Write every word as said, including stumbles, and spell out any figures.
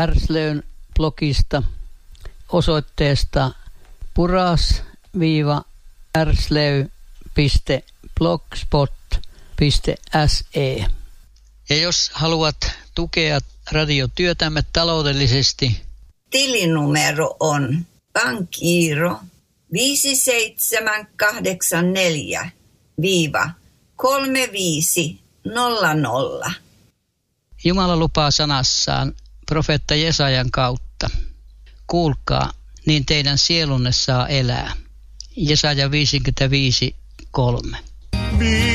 Ärslöyn blogista osoitteesta puras-ärslöy piste blogspot piste se. Ja jos haluat tukea radiotyötämme taloudellisesti, tilinumero on pankkiiro viisi seitsemän kahdeksan neljä kolme viisi nolla nolla. Jumala lupaa sanassaan profeetta Jesajan kautta. Kuulkaa, niin teidän sielunne saa elää. Jesaja viisikymmentäviisi kolme.